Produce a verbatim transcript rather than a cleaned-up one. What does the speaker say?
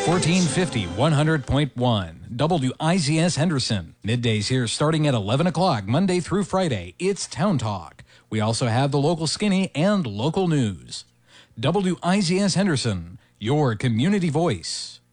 fourteen fifty, one hundred point one. W I Z S Henderson. Middays here starting at eleven o'clock, Monday through Friday. It's Town Talk. We also have the local skinny and local news. W I Z S Henderson, your community voice.